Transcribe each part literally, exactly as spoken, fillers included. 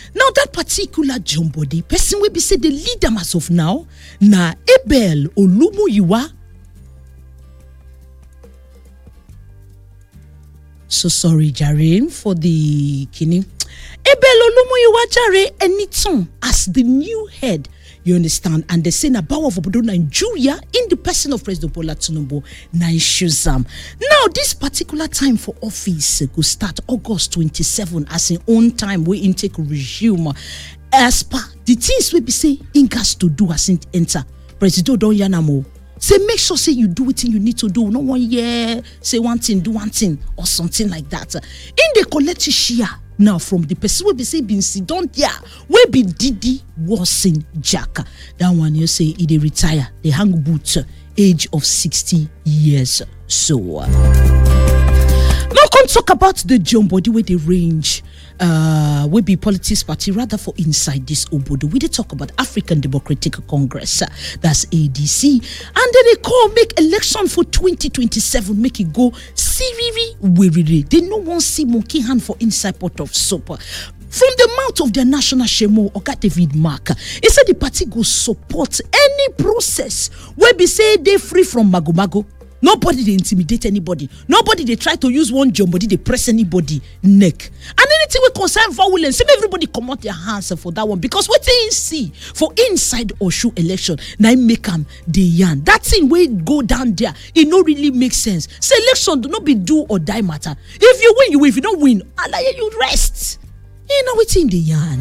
Now that particular Jombody person will be say the leader as of now na Abel Olumuyiwa. So sorry, Jare, for the kini. Abel Olumuyiwa Jare Eniton as the new head. You understand? And they say na Bawa of Obodo Nigeria in the person of President Bola Tinubu na Shuzam. Now, this particular time for office uh, go start August twenty-seventh as in own time we intake resume. As per the things we be say in gas to do as in enter. President Don Yanamo. Say make sure say you do what you need to do. No one year say one thing, do one thing or something like that. In the collect share now from the person will be say been sit down there where be Didi was in Jack. That one you say he dey retire. They hang boot age of sixty years. So uh, now come talk about the Jombody where they range. Uh, we be politics party rather for inside this obodo. We dey talk about African Democratic Congress, uh, that's A D C, and then they call make election for twenty twenty-seven, make it go siriri wiriri. They no one see monkey hand for inside pot of soap. From the mouth of their national shemo, Oga David Mark, he said the party go support any process where be say they free from magomago. Nobody they intimidate anybody. Nobody they try to use one Jombody they press anybody neck. And anything we concern violence, see everybody come out their hands for that one because what they see for inside Oshu election now make them the yarn. That thing where go down there, it no really make sense. Say election do not be do or die matter. If you win, you win. If you don't win, Allah you rest. You know what's in the yarn.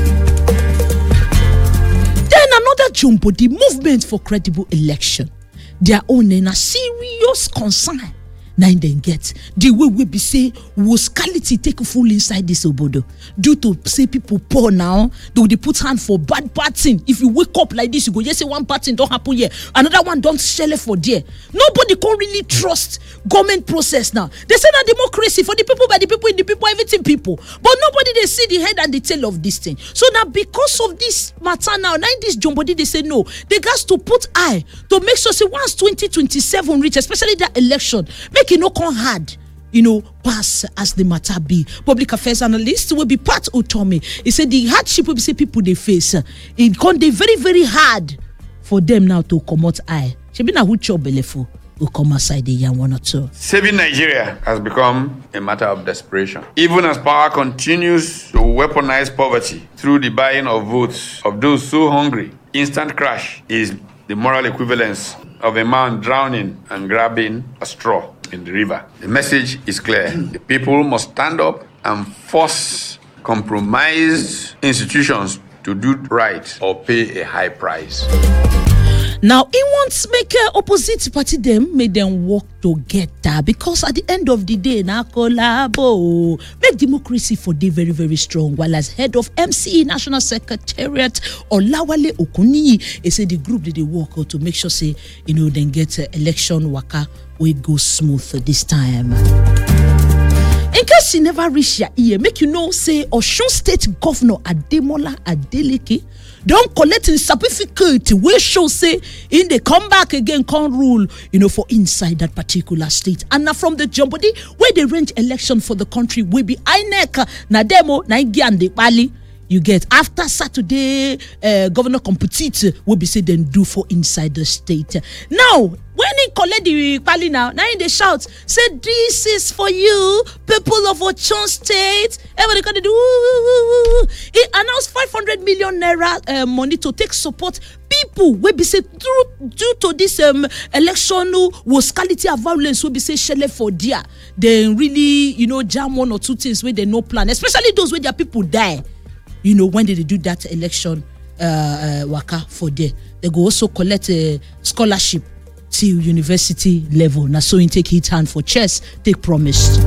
Then another Jombody movement for credible election. Their own and a serious concern. Now then get the way we be say was quality take full inside this obodo due to say people poor now. Do they put hand for bad bad thing? If you wake up like this, you go yes say one bad thing don't happen here, another one don't shell it for there. Nobody can really trust government process now. They say that democracy for the people by the people in the people everything people, but nobody they see the head and the tail of this thing. So now because of this matter now, now in this Jombody they say no, they got to put eye to make sure say once twenty twenty-seven reach, especially that election, make it no con hard, you know, pass as the matter be. Public affairs analyst will be part Utomi. He said the hardship will be say people they face. It can be very very hard for them now to come out eye. She be na who chop belefo will come aside the young one or two. Saving Nigeria has become a matter of desperation. Even as power continues to weaponize poverty through the buying of votes of those so hungry, instant crash is the moral equivalence of a man drowning and grabbing a straw in the river. The message is clear. The people must stand up and force compromised institutions to do right or pay a high price. Now, he wants make uh, opposite party them, make them work together because at the end of the day, na collabo make democracy for day very very strong. While as head of M C E National Secretariat Olawale Okuni, he said the group that they work out to make sure say you know then get uh, election waka we go smooth this time. In case you never reach your ear, make you know say Osun State Governor Ademola Adeleke don't collect his certificate where show say in they come back again can rule you know for inside that particular state. And now from the Jombody where they range election for the country will be I N E C na demo na and Bali. You get after Saturday, uh, Governor Competite will be say then do for inside the state. Now, when he collect the pali now, now in the shout, say this is for you, people of Osun State. Everybody gonna do. He announced five hundred million naira uh, money to take support people. Will be say due, due to this um, election was quality of violence. Will be say shele for dear. Then really, you know, jam one or two things where they no plan, especially those where their people die. You know, when did they do that election uh, uh, waka for there? They go also collect a scholarship till university level. Now, so you take hit hand for chess, take promised.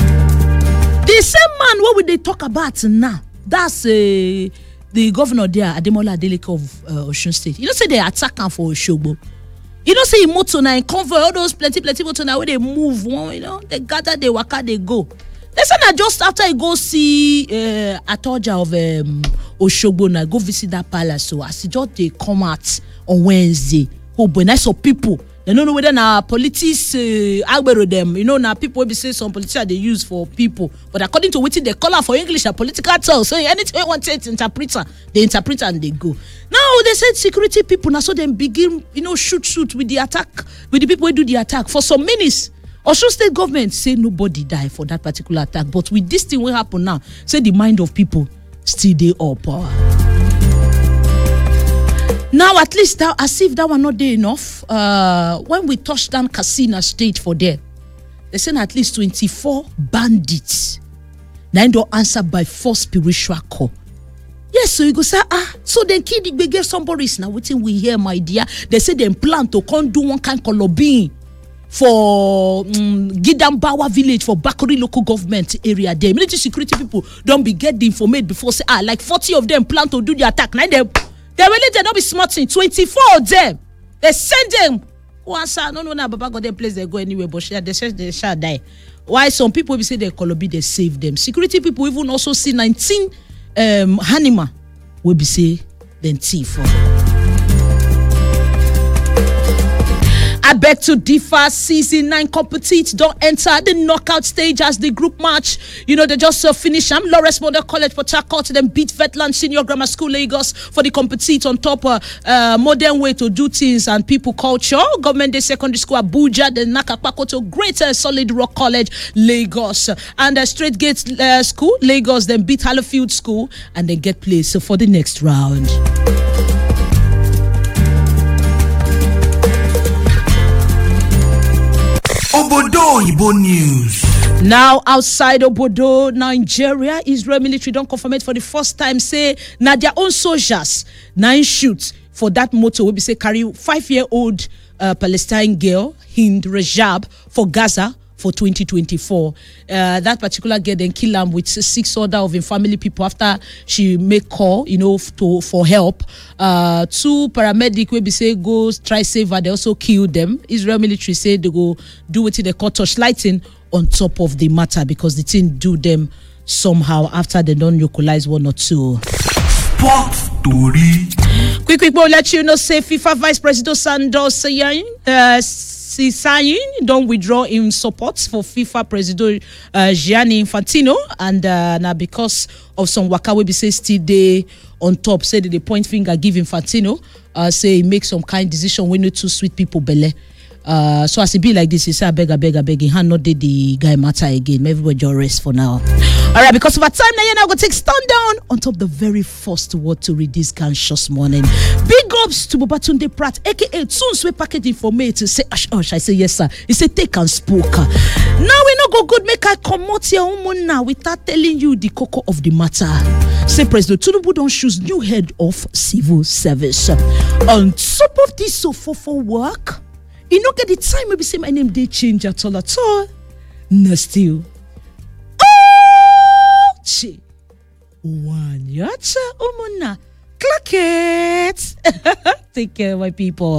The same man, what would they talk about now? That's uh, the governor there, Ademola Adeleke of uh, Osun State. You know, say they attack him for Osogbo. You know, say motor now in convoy, all those plenty, plenty motor now where they move, you know, they gather, they waka, they go. They said that just after I go see uh, Atoja of um, Osogbo, I go visit that palace. So as just they come out on Wednesday, oh, but I saw people They don't know whether na politics uh, agbero them. You know, now people will be saying some politicians they use for people, but according to what they call out for English, a political term. So anything you want to interpreter, they interpret and they go. Now they said security people now, so then begin, you know, shoot shoot with the attack with the people who do the attack for some minutes. Osun State government say nobody die for that particular attack, but with this thing will happen now, say the mind of people still they all power. Now, at least that, as if that were not there enough, uh, when we touched down Katsina State for there, they sent at least twenty-four bandits. Now, don't answer by four spiritual core. Yes, so you go say, ah, so then kid they get somebody now. What we hear, my dear? They say they plan to come do one kind of lobbying for um, Gidambawa village for Bakuri local government area. The military security people don't be get the information before say, ah, like forty of them plan to do the attack. Now they. They really did not be smarting. twenty-four of them. They send them. Once I don't know now, Baba got their place they go anywhere, but they say they shall die. Why some people will say they Kolobi, they save them. Security people even also see nineteen um Hanima will be say then thief. I beg to differ. Season nine compete don't enter the knockout stage as the group match. You know, they just uh, finish. I'm Lawrence Model College, Port Harcourt. Then beat Vetland Senior Grammar School, Lagos for the compete on top uh, uh, modern way to do things and people culture. Government Day Secondary School, Abuja. Then Nakapako to Greater Solid Rock College, Lagos. And uh, Straight Gate uh, School, Lagos. Then beat Hallowfield School and then get placed for the next round. Obodo Ibo News. Now, outside Obodo, Nigeria, Israel military don't confirm it for the first time. Say, now their own soldiers, nine shoots for that motor. We be say carry five-year-old uh, Palestine girl, Hind Rajab, for Gaza for twenty twenty-four. Uh, that particular girl then kill him with six other of her family people after she make call, you know, to for help. Uh, two paramedic will be say go try save her. They also kill them. Israel military say they go do what they call torchlighting on top of the matter because the thing do them somehow after they don't localize one or two. Sports story. Quick, quick, we'll let you know. Say FIFA Vice President Sandos Sayan, uh, Sisayin don't withdraw in support for FIFA President uh, Gianni Infantino, and uh, now because of some waka we be say still they on top, say that they point finger give Infantino, uh, say make some kind decision when you two sweet people belle. Uh, so as it be like this, he say I beg, I beg, I beg. He hand not did the guy matter again. Everybody just rest for now. All right, because of our time now, you're now gonna take stand down on top the very first word to read this conscious morning. Big ups to Babatunde Pratt, aka soon sweet packet information. Say, ash, ash, I say yes, sir. He said take and spoke. Now we not go good. Make I come out here woman now without telling you the cocoa of the matter. Say President Tinubu don't choose new head of civil service. On top of this, so for for work. You know, get the time maybe say my name they change at all at all. No still. Oh, chi. One yacha umuna. Clack it. Take care, my people.